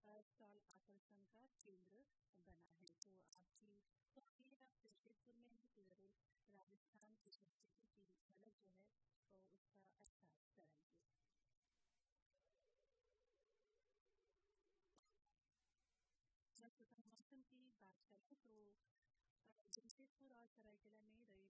Stall आकर्षण का केंद्र बना है। तो आपकी आप जमशेदपुर में हैं तो जरूर राजस्थान की संस्कृति की झलक जो है तो उसका एहसास कराइए। जब मौसम की बात करें तो जमशेदपुर और सरायकेला में रवि